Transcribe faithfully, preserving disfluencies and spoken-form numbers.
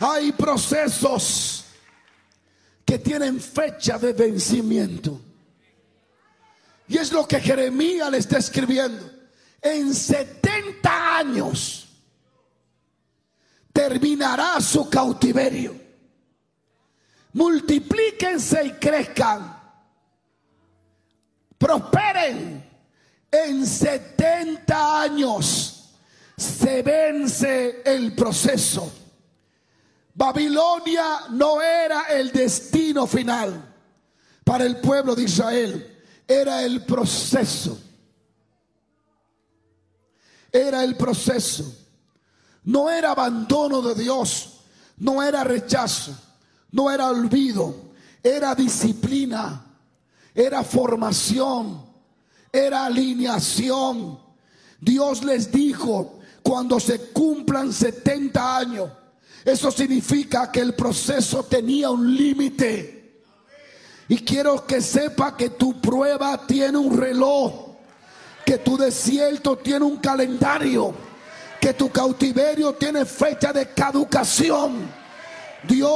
Hay procesos que tienen fecha de vencimiento. Y es lo que Jeremías le está escribiendo. En setenta años terminará su cautiverio. Multiplíquense y crezcan. Prosperen. En setenta años se vence el proceso. Babilonia no era el destino final para el pueblo de Israel. Era el proceso. Era el proceso. No era abandono de Dios. No era rechazo. No era olvido. Era disciplina. Era formación. Era alineación. Dios les dijo: cuando se cumplan setenta años, eso significa que el proceso tenía un límite. Y quiero que sepa que tu prueba tiene un reloj, que tu desierto tiene un calendario, que tu cautiverio tiene fecha de caducación. Dios